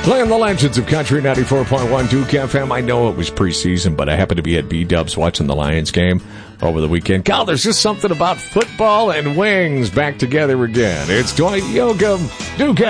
Playing the Legends of Country 94.1 Duke FM. I know it was preseason, but I happened to be at B-Dubs watching the Lions game over the weekend. Cal, there's just something about football and wings back together again. It's Dwight Yoakam, Duke